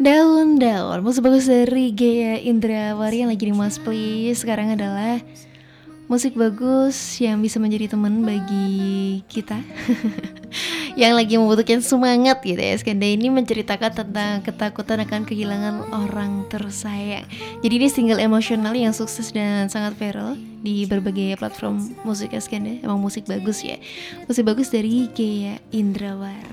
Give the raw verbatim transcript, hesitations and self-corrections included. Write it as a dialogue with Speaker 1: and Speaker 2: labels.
Speaker 1: Daun-daun, musik bagus dari Gea Indrawari yang lagi di Mas Play sekarang adalah musik bagus yang bisa menjadi teman bagi kita yang lagi membutuhkan semangat gitu ya. Skanda ini menceritakan tentang ketakutan akan kehilangan orang tersayang. Jadi ini single emosional yang sukses dan sangat viral di berbagai platform musik ya Skanda. Emang musik bagus ya. Musik bagus dari Gea Indrawari.